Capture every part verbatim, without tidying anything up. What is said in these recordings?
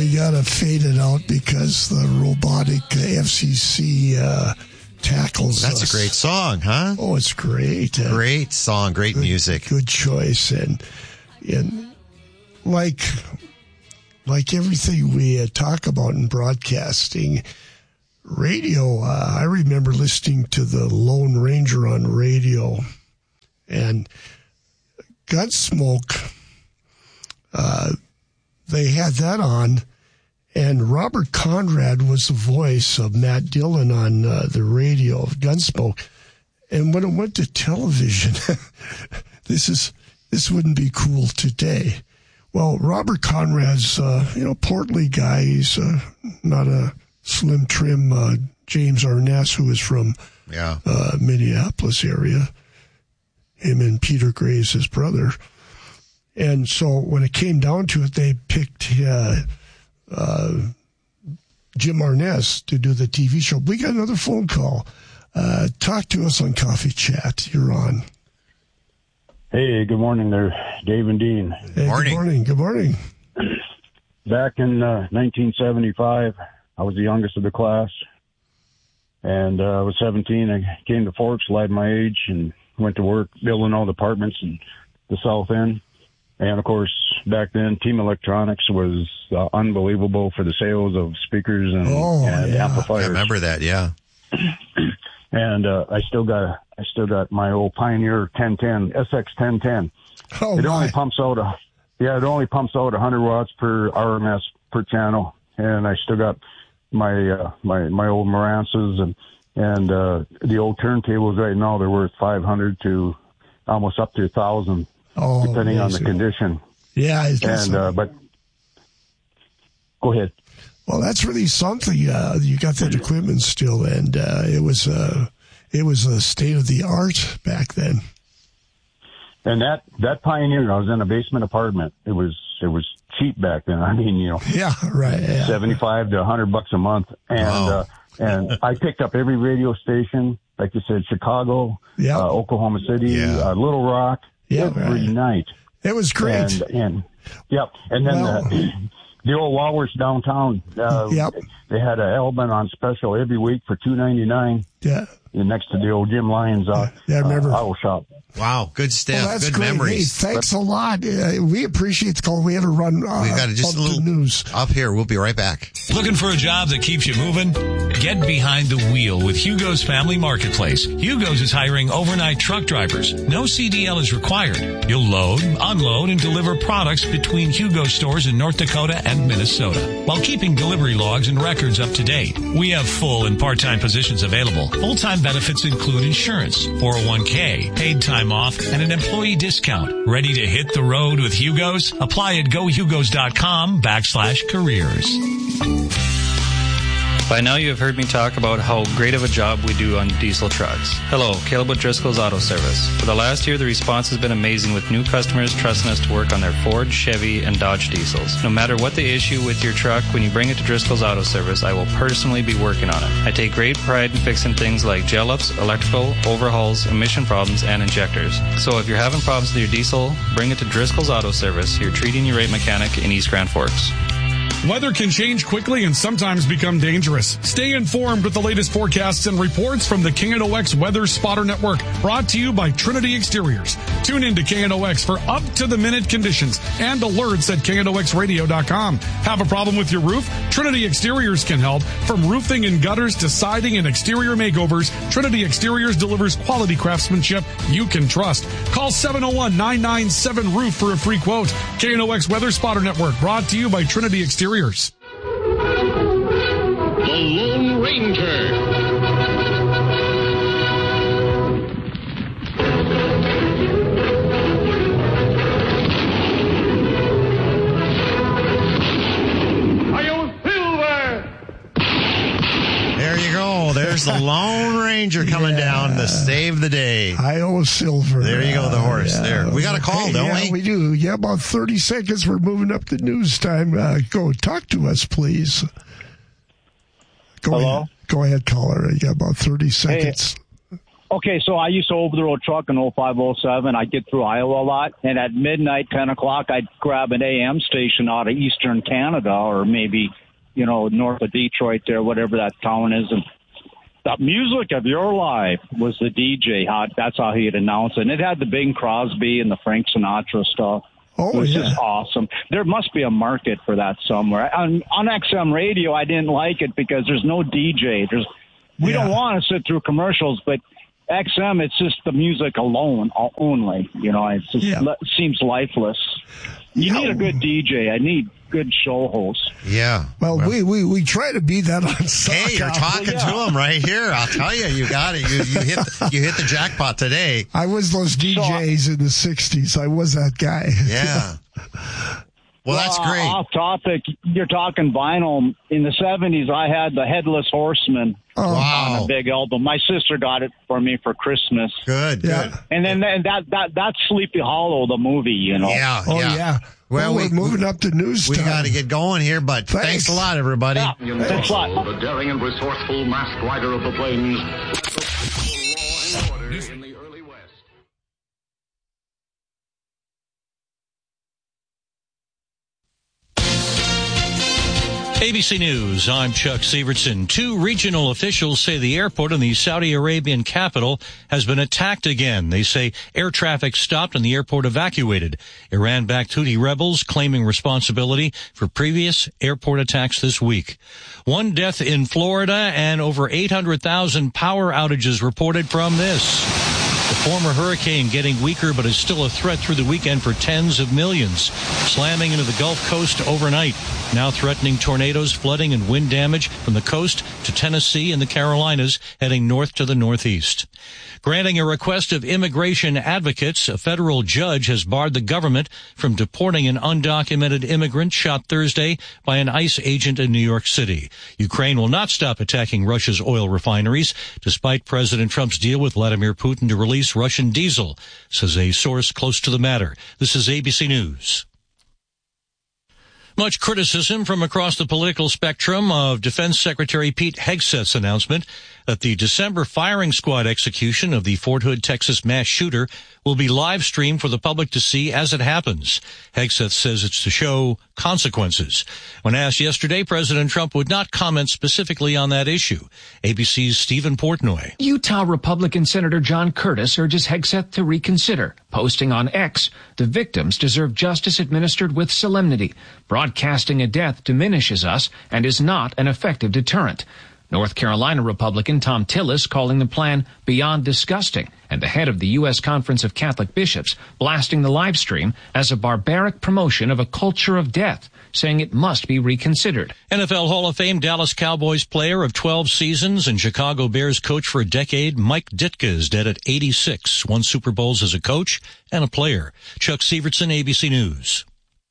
we got to fade it out because the robotic F C C uh, tackles That's us. a great song, huh? Oh, it's great. Uh, great song, great good, music. Good choice. And, and like, like everything we uh, talk about in broadcasting, radio, uh, I remember listening to the Lone Ranger on radio, and Gunsmoke, uh, they had that on, and Robert Conrad was the voice of Matt Dillon on uh, the radio of Gunsmoke. And when it went to television, this is this wouldn't be cool today. Well, Robert Conrad's, uh, you know, portly guy. He's uh, not a slim, trim uh, James Arness, who is from yeah. uh, Minneapolis area. Him and Peter Gray's his brother. And so when it came down to it, they picked uh, uh, Jim Arness to do the T V show. We got another phone call. Uh, talk to us on Coffee Chat. You're on. Hey, good morning there, Dave and Dean. Hey, morning. Good morning. Good morning. Back in uh, nineteen seventy-five, I was the youngest of the class, and uh, I was seventeen. I came to Forks, lied my age, and went to work building all the apartments in the South End. And, of course, back then, Team Electronics was uh, unbelievable for the sales of speakers and, oh, and yeah. amplifiers. I remember that, yeah. And uh, I still got I still got my old Pioneer ten ten, S X ten ten. Oh, it my. only pumps out a yeah, it only pumps out one hundred watts per R M S per channel, and I still got my uh, my my old Marances and and uh, the old turntables. Right now they're worth five hundred to almost up to a thousand, oh, depending amazing. on the condition. Yeah, it's And uh, but go ahead. Well, that's really something. Uh, you got that equipment still, and uh, it was uh, it was a state of the art back then. And that that Pioneer, I was in a basement apartment. It was it was cheap back then. I mean, you know, Yeah, right. Yeah. seventy-five to a hundred bucks a month, and Wow. uh, and I picked up every radio station, like you said, Chicago, Yeah. uh, Oklahoma City, Yeah. uh, Little Rock, Yeah, every right. night. It was great. And, and yep, and then Well- the, the old Walrus downtown. Uh, Yep. They had an Elbin on special every week for two ninety-nine, Yeah. next to the old Jim Lyons uh, Yeah, I remember. uh, auto shop. Wow, good stuff. Well, that's good great. memories. Hey, thanks a lot. Uh, we appreciate the call. We had to run uh, We've got just up a little to news. up here. We'll be right back. Looking for a job that keeps you moving? Get behind the wheel with Hugo's Family Marketplace. Hugo's is hiring overnight truck drivers. No C D L is required. You'll load, unload, and deliver products between Hugo stores in North Dakota and Minnesota, while keeping delivery logs and records up to date. We have full and part-time positions available. Full-time benefits include insurance, four oh one k, paid time off, and an employee discount. Ready to hit the road with Hugo's? Apply at gohugos.com backslash careers. By now you have heard me talk about how great of a job we do on diesel trucks. Hello, Caleb with Driscoll's Auto Service. For the last year, the response has been amazing with new customers trusting us to work on their Ford, Chevy, and Dodge diesels. No matter what the issue with your truck, when you bring it to Driscoll's Auto Service, I will personally be working on it. I take great pride in fixing things like gel ups, electrical, overhauls, emission problems, and injectors. So if you're having problems with your diesel, bring it to Driscoll's Auto Service, your treating you right mechanic in East Grand Forks. Weather can change quickly and sometimes become dangerous. Stay informed with the latest forecasts and reports from the K N O X Weather Spotter Network, brought to you by Trinity Exteriors. Tune in to K N O X for up-to-the-minute conditions and alerts at K N O X radio dot com. Have a problem with your roof? Trinity Exteriors can help. From roofing and gutters to siding and exterior makeovers, Trinity Exteriors delivers quality craftsmanship you can trust. Call seven oh one, nine nine seven, roof for a free quote. K N O X Weather Spotter Network, brought to you by Trinity Exteriors. The Lone Ranger. There you go. There's the Lone Ranger coming Yeah. down to save the day. Io Silver. There you go, the horse. Uh, There. We got a call, hey, don't yeah, we? we do. Yeah, about thirty seconds. We're moving up to news time. Uh, go talk to us, please. Go Hello? Ahead. Go ahead, caller. You got about thirty seconds. Okay, so I used to over-the-road truck in oh five, oh seven. I'd get through Iowa a lot, and at midnight, ten o'clock, I'd grab an A M station out of eastern Canada or maybe, you know, north of Detroit there, whatever that town is. And the music of your life was the D J. How, that's how he'd announce it. And it had the Bing Crosby and the Frank Sinatra stuff. Oh, it was yeah. just awesome. There must be a market for that somewhere. On, on X M radio, I didn't like it because there's no D J. There's We Yeah. don't want to sit through commercials, but X M, it's just the music alone, only. You know, it just Yeah. le- seems lifeless. You Yeah. need a good D J. I need good show hosts. Yeah. Well, we, we, we try to be that on Sock Hey, you're Hop. talking yeah. to him right here. I'll tell you, you got it. You you hit you hit the jackpot today. I was those D Js in the sixties. I was that guy. Yeah. Well, that's Uh, great. off topic, you're talking vinyl. In the seventies, I had the Headless Horseman on Wow. a big album. My sister got it for me for Christmas. Good. Good. Yeah. And then and that, that that's Sleepy Hollow, the movie, you know. Yeah. Oh, yeah. yeah. Well, Well, we, we're moving up to news we time. got to get going here, but thanks. Thanks. a lot, everybody. Yeah, thanks a lot. The daring and resourceful masked rider of the plains. In the early West. A B C News, I'm Chuck Sievertson. Two regional officials say the airport in the Saudi Arabian capital has been attacked again. They say air traffic stopped and the airport evacuated. Iran-backed Houthi rebels claiming responsibility for previous airport attacks this week. One death in Florida and over eight hundred thousand power outages reported from this. The former hurricane getting weaker, but is still a threat through the weekend for tens of millions, slamming into the Gulf Coast overnight, now threatening tornadoes, flooding, and wind damage from the coast to Tennessee and the Carolinas, heading north to the northeast. Granting a request of immigration advocates, a federal judge has barred the government from deporting an undocumented immigrant shot Thursday by an ICE agent in New York City. Ukraine will not stop attacking Russia's oil refineries, despite President Trump's deal with Vladimir Putin to release Russian diesel, says a source close to the matter. This is A B C News. Much criticism from across the political spectrum of Defense Secretary Pete Hegseth's announcement that the December firing squad execution of the Fort Hood, Texas mass shooter will be live streamed for the public to see as it happens. Hegseth says it's to show consequences. When asked yesterday, President Trump would not comment specifically on that issue. A B C's Stephen Portnoy. Utah Republican Senator John Curtis urges Hegseth to reconsider, posting on X, "The victims deserve justice administered with solemnity. Broadcasting a death diminishes us and is not an effective deterrent." North Carolina Republican Tom Tillis calling the plan beyond disgusting, and the head of the U S Conference of Catholic Bishops blasting the live stream as a barbaric promotion of a culture of death, saying it must be reconsidered. N F L Hall of Fame Dallas Cowboys player of twelve seasons and Chicago Bears coach for a decade, Mike Ditka, is dead at eighty-six. Won Super Bowls as a coach and a player. Chuck Sievertson, A B C News.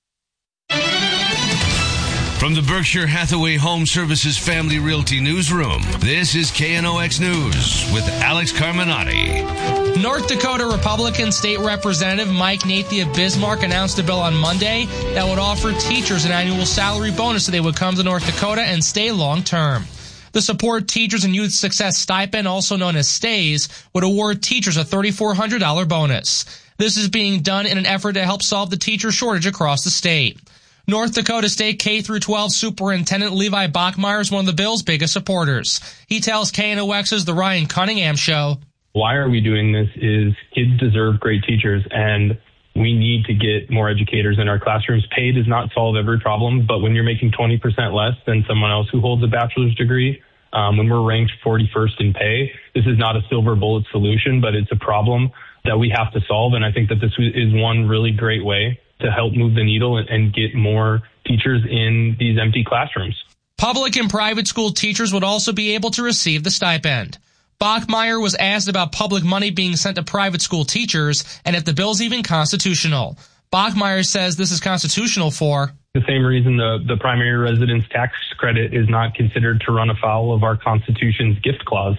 From the Berkshire Hathaway Home Services Family Realty Newsroom, this is K N O X News with Alex Carminati. North Dakota Republican State Representative Mike Nathie of Bismarck announced a bill on Monday that would offer teachers an annual salary bonus so they would come to North Dakota and stay long term. The Support Teachers and Youth Success Stipend, also known as STAYS, would award teachers a three thousand four hundred dollars bonus. This is being done in an effort to help solve the teacher shortage across the state. North Dakota State K through twelve Superintendent Levi Bachmeyer is one of the bill's biggest supporters. He tells K N O X's The Ryan Cunningham Show. Why are we doing this is kids deserve great teachers, and we need to get more educators in our classrooms. Pay does not solve every problem, but when you're making twenty percent less than someone else who holds a bachelor's degree, um, when we're ranked forty-first in pay, this is not a silver bullet solution, but it's a problem that we have to solve. And I think that this is one really great way to help move the needle and, and get more teachers in these empty classrooms. Public and private school teachers would also be able to receive the stipend. Bachmeyer was asked about public money being sent to private school teachers and if the bill's even constitutional. Bachmeyer says this is constitutional for the same reason the, the primary residence tax credit is not considered to run afoul of our Constitution's gift clause.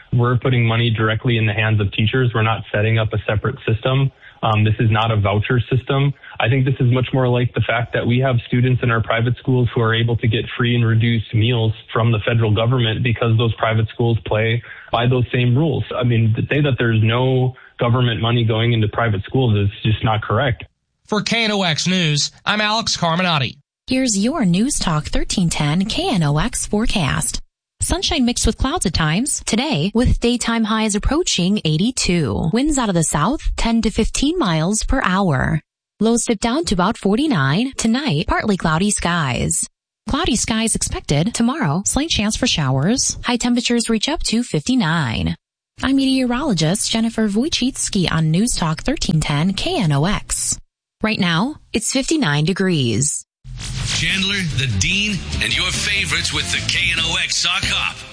we're putting money directly in the hands of teachers. We're not setting up a separate system. Um, this is not a voucher system. I think this is much more like the fact that we have students in our private schools who are able to get free and reduced meals from the federal government because those private schools play by those same rules. I mean, to say that there's no government money going into private schools is just not correct. For K N O X News, I'm Alex Carminati. Here's your News Talk thirteen ten K N O X forecast. Sunshine mixed with clouds at times. Today, with daytime highs approaching eighty-two. Winds out of the south, ten to fifteen miles per hour. Lows dip down to about forty-nine. Tonight, partly cloudy skies. Cloudy skies expected. Tomorrow, slight chance for showers. High temperatures reach up to fifty-nine. I'm meteorologist Jennifer Wojcicki on News Talk thirteen ten K N O X. Right now, it's fifty-nine degrees. Chandler, the Dean, and your favorites with the K N O X Sock Hop.